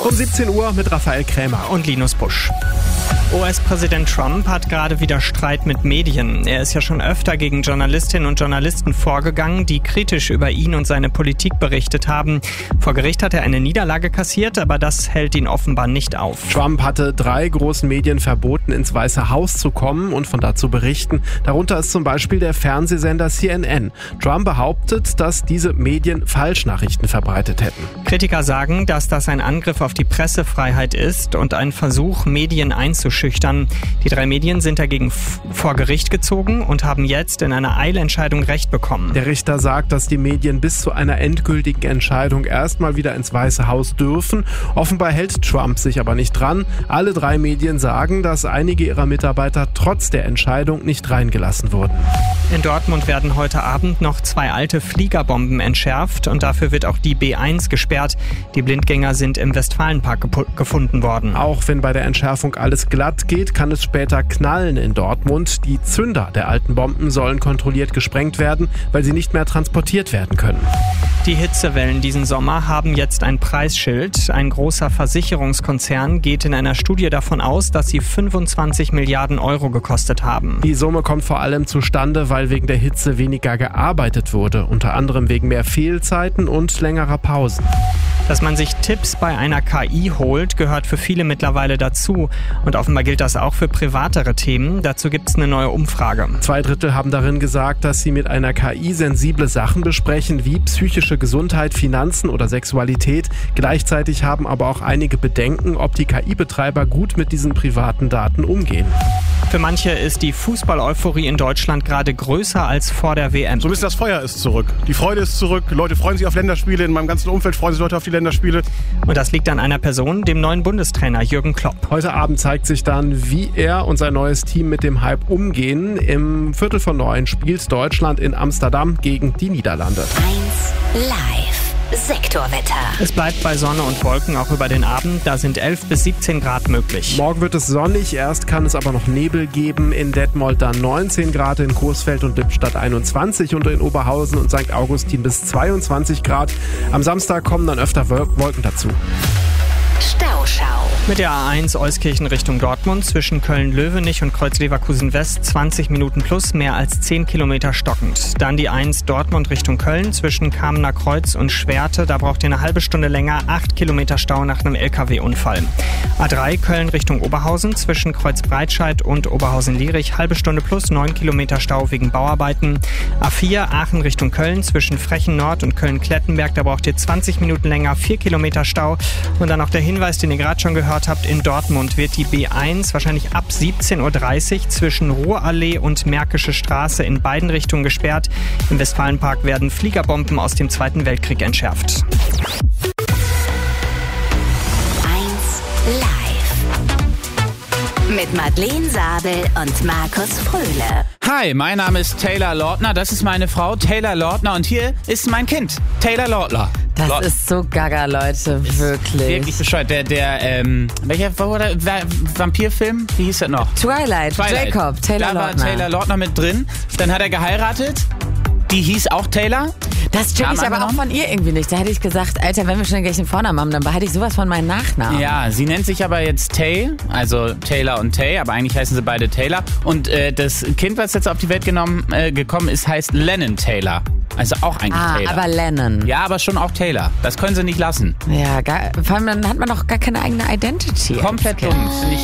Um 17 Uhr mit Raphael Krämer und Linus Busch. US-Präsident Trump hat gerade wieder Streit mit Medien. Er ist ja schon öfter gegen Journalistinnen und Journalisten vorgegangen, die kritisch über ihn und seine Politik berichtet haben. Vor Gericht hat er eine Niederlage kassiert, aber das hält ihn offenbar nicht auf. Trump hatte 3 großen Medien verboten, ins Weiße Haus zu kommen und von da zu berichten. Darunter ist zum Beispiel der Fernsehsender CNN. Trump behauptet, dass diese Medien Falschnachrichten verbreitet hätten. Kritiker sagen, dass das ein Angriff auf die Pressefreiheit ist und ein Versuch, Medien einzuschüchtern. Die 3 Medien sind dagegen vor Gericht gezogen und haben jetzt in einer Eilentscheidung Recht bekommen. Der Richter sagt, dass die Medien bis zu einer endgültigen Entscheidung erstmal wieder ins Weiße Haus dürfen. Offenbar hält Trump sich aber nicht dran. Alle 3 Medien sagen, dass einige ihrer Mitarbeiter trotz der Entscheidung nicht reingelassen wurden. In Dortmund werden heute Abend noch 2 alte Fliegerbomben entschärft und dafür wird auch die B1 gesperrt. Die Blindgänger sind im Westfalenpark gefunden worden. Auch wenn bei der Entschärfung alles glatt geht, kann es später knallen in Dortmund. Die Zünder der alten Bomben sollen kontrolliert gesprengt werden, weil sie nicht mehr transportiert werden können. Die Hitzewellen diesen Sommer haben jetzt ein Preisschild. Ein großer Versicherungskonzern geht in einer Studie davon aus, dass sie 25 Milliarden Euro gekostet haben. Die Summe kommt vor allem zustande, weil wegen der Hitze weniger gearbeitet wurde, unter anderem wegen mehr Fehlzeiten und längerer Pausen. Dass man sich Tipps bei einer KI holt, gehört für viele mittlerweile dazu. Und offenbar gilt das auch für privatere Themen. Dazu gibt es eine neue Umfrage. 2/3 haben darin gesagt, dass sie mit einer KI sensible Sachen besprechen, wie psychische Gesundheit, Finanzen oder Sexualität. Gleichzeitig haben aber auch einige Bedenken, ob die KI-Betreiber gut mit diesen privaten Daten umgehen. Für manche ist die Fußball-Euphorie in Deutschland gerade größer als vor der WM. So ein bisschen das Feuer ist zurück. Die Freude ist zurück. Leute freuen sich auf Länderspiele. In meinem ganzen Umfeld freuen sich Leute auf die Länderspiele. Und das liegt an einer Person, dem neuen Bundestrainer Jürgen Klopp. Heute Abend zeigt sich dann, wie er und sein neues Team mit dem Hype umgehen. Im 8:45 spielt Deutschland in Amsterdam gegen die Niederlande. 1 Live. Sektorwetter. Es bleibt bei Sonne und Wolken auch über den Abend. Da sind 11 bis 17 Grad möglich. Morgen wird es sonnig. Erst kann es aber noch Nebel geben. In Detmold dann 19 Grad, in Coesfeld und Lippstadt 21 und in Oberhausen und St. Augustin bis 22 Grad. Am Samstag kommen dann öfter Wolken dazu. Stauschau. Mit der A1 Euskirchen Richtung Dortmund zwischen Köln-Löwenich und Kreuz-Leverkusen West 20 Minuten plus, mehr als 10 Kilometer stockend. Dann die 1 Dortmund Richtung Köln zwischen Kamener Kreuz und Schwerte. Da braucht ihr eine halbe Stunde länger, 8 Kilometer Stau nach einem LKW-Unfall. A3 Köln Richtung Oberhausen zwischen Kreuzbreitscheid und Oberhausen-Lierich. Halbe Stunde plus, 9 Kilometer Stau wegen Bauarbeiten. A4 Aachen Richtung Köln zwischen Frechen Nord und Köln-Klettenberg. Da braucht ihr 20 Minuten länger, 4 Kilometer Stau. Und dann noch der Hinweis, den ihr gerade schon gehört habt, in Dortmund wird die B1 wahrscheinlich ab 17.30 Uhr zwischen Ruhrallee und Märkische Straße in beiden Richtungen gesperrt. Im Westfalenpark werden Fliegerbomben aus dem Zweiten Weltkrieg entschärft. 1 Live. Mit Madeleine Sabel und Markus Fröhle. Hi, mein Name ist Taylor Lautner, das ist meine Frau Taylor Lautner und hier ist mein Kind, Taylor Lautner. Das ist so gaga, Leute, wirklich. Wirklich bescheuert. Welcher war der Vampirfilm? Wie hieß das noch? Twilight. Jacob, Taylor Lautner. Da war Taylor Lautner mit drin. Dann hat er geheiratet. Die hieß auch Taylor. Das check ich aber auch von ihr irgendwie nicht. Da hätte ich gesagt, Alter, wenn wir schon den gleichen Vornamen haben, dann behalte ich sowas von meinen Nachnamen. Ja, sie nennt sich aber jetzt Tay, also Taylor und Tay, aber eigentlich heißen sie beide Taylor. Und das Kind, was jetzt auf die Welt gekommen ist, heißt Lennon Taylor. Also auch eigentlich Taylor. Aber Lennon. Ja, aber schon auch Taylor. Das können sie nicht lassen. Ja, vor allem dann hat man doch gar keine eigene Identity. Komplett dumm.